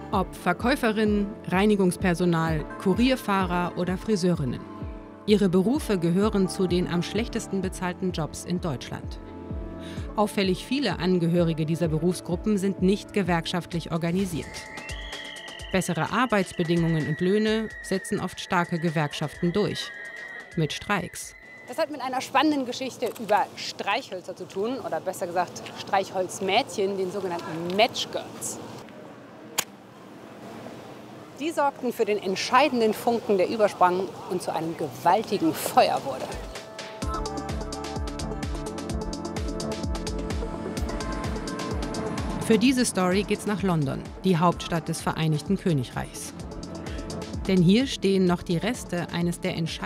Ob Verkäuferinnen, Reinigungspersonal, Kurierfahrer oder Friseurinnen. Ihre Berufe gehören zu den am schlechtesten bezahlten Jobs in Deutschland. Auffällig viele Angehörige dieser Berufsgruppen sind nicht gewerkschaftlich organisiert. Bessere Arbeitsbedingungen und Löhne setzen oft starke Gewerkschaften durch. Mit Streiks. Das hat mit einer spannenden Geschichte über Streichhölzer zu tun, oder besser gesagt Streichholzmädchen, den sogenannten Matchgirls. Die sorgten für den entscheidenden Funken, der übersprang und zu einem gewaltigen Feuer wurde. Für diese Story geht's nach London, die Hauptstadt des Vereinigten Königreichs. Denn hier stehen noch die Reste eines der entscheidenden